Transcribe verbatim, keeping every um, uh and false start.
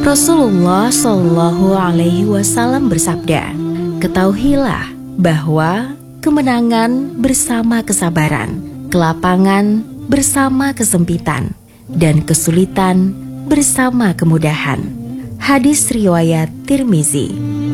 Rasulullah Shallallahu Alaihi Wasallam bersabda, "Ketahuilah bahwa kemenangan bersama kesabaran, kelapangan bersama kesempitan, dan kesulitan bersama kemudahan." Hadis riwayat Tirmizi.